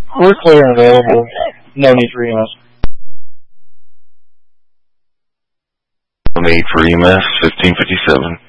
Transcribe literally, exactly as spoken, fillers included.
We're clear and available. No need for E M S. No need for E M S, fifteen fifty-seven.